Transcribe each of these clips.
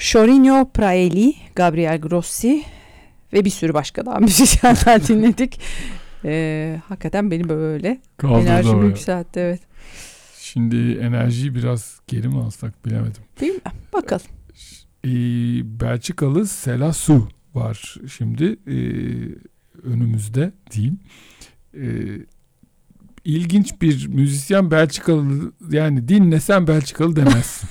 Chorino Praeli, Gabriel Grossi ve bir sürü başka daha müzisyenler dinledik. Hakikaten beni böyle enerjimi yükseltti. Evet. Şimdi enerjiyi biraz geri mi alsak bilemedim. Bilmem. Bakalım. Belçikalı Selasu var şimdi önümüzde diyeyim. İlginç bir müzisyen, Belçikalı, yani dinlesen Belçikalı demezsin.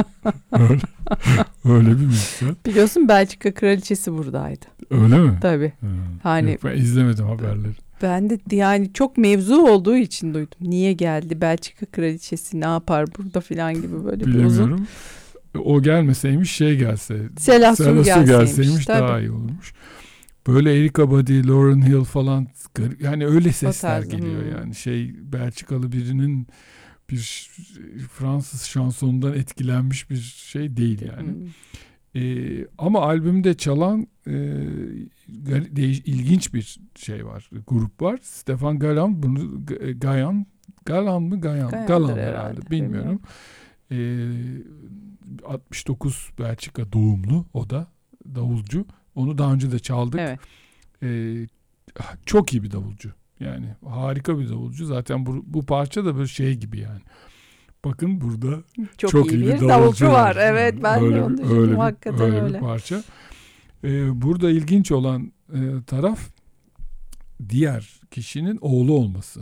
öyle bir müzisyen. Biliyorsun Belçika kraliçesi buradaydı. Öyle mi? Tabii. Hani yok, ben izlemedim haberleri. Ben de yani çok mevzu olduğu için duydum. Niye geldi Belçika kraliçesi, ne yapar burada filan gibi böyle bir uzun. O gelmeseymiş gelse. Selasu gelseymiş daha iyi olurmuş. Böyle Erykah Badu, Lauryn Hill falan, yani öyle sesler geliyor yani. Belçikalı birinin bir Fransız şansonundan etkilenmiş bir şey değil yani. Ama albümde çalan ilginç bir şey var. Grup var. Stefan Galan, bunu Galan herhalde bilmiyorum. 69 Belçika doğumlu, o da davulcu. Onu daha önce de çaldık. Evet. Çok iyi bir davulcu. Yani harika bir davulcu. Zaten bu parça da böyle gibi yani. Bakın burada çok iyi bir davulcu var. Evet, ben de onu düşündüm. Hakikaten öyle. Bir parça. Burada ilginç olan taraf diğer kişinin oğlu olması.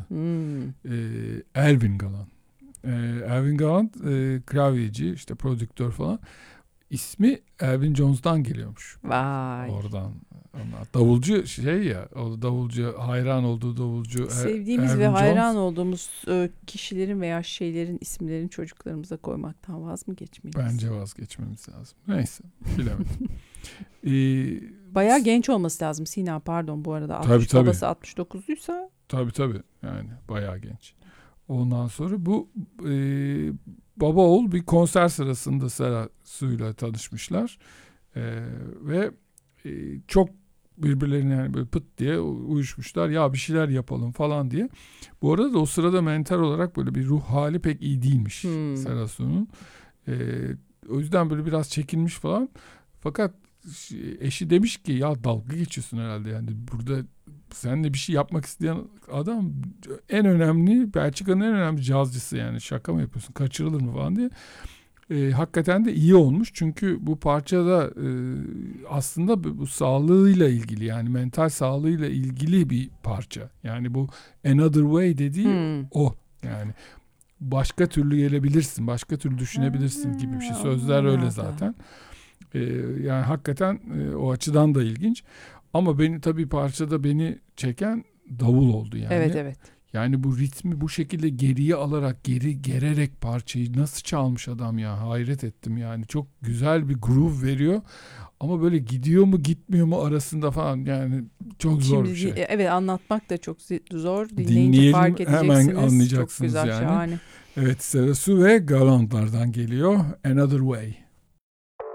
Elvin Galan. Elvin Galan klavyeci, işte prodüktör falan. İsmi Elvin Jones'dan geliyormuş. Vay. Oradan. Davulcu o davulcu, hayran olduğu davulcu. Sevdiğimiz Elvin ve hayran Jones. olduğumuz kişilerin veya şeylerin isimlerini çocuklarımıza koymaktan vaz mı geçmeliyiz? Bence vazgeçmemiz lazım. Neyse, bilemedim. Bayağı genç olması lazım Sina, pardon bu arada. Tabii. Babası 69'luysa. Tabii yani bayağı genç. Ondan sonra bu baba oğul bir konser sırasında Serasu'yla tanışmışlar. Ve çok birbirlerine yani böyle pıt diye uyuşmuşlar. Ya bir şeyler yapalım falan diye. Bu arada da o sırada mental olarak böyle bir ruh hali pek iyi değilmiş Serasu'nun. O yüzden böyle biraz çekinmiş falan. Fakat eşi demiş ki ya dalga geçiyorsun herhalde, yani burada seninle bir şey yapmak isteyen adam en önemli, Belçika'nın en önemli cazcısı, yani şaka mı yapıyorsun, kaçırılır mı falan diye. Hakikaten de iyi olmuş çünkü bu parçada aslında bu sağlığıyla ilgili, yani mental sağlığıyla ilgili bir parça. Yani bu Another Way dediği o, yani başka türlü gelebilirsin, başka türlü düşünebilirsin gibi bir şey. Sözler öyle zaten. Yani hakikaten o açıdan da ilginç. Ama tabii parçada beni çeken davul oldu yani. Evet. Yani bu ritmi bu şekilde geriye alarak, gererek parçayı nasıl çalmış adam ya, hayret ettim yani. Çok güzel bir groove veriyor. Ama böyle gidiyor mu gitmiyor mu arasında falan, yani çok zor bir şey. Evet, anlatmak da çok zor. Dinleyince fark edeceksiniz. Hemen anlayacaksınız çok güzel, yani. şahane. Evet, Serasu ve Galandlardan geliyor Another Way.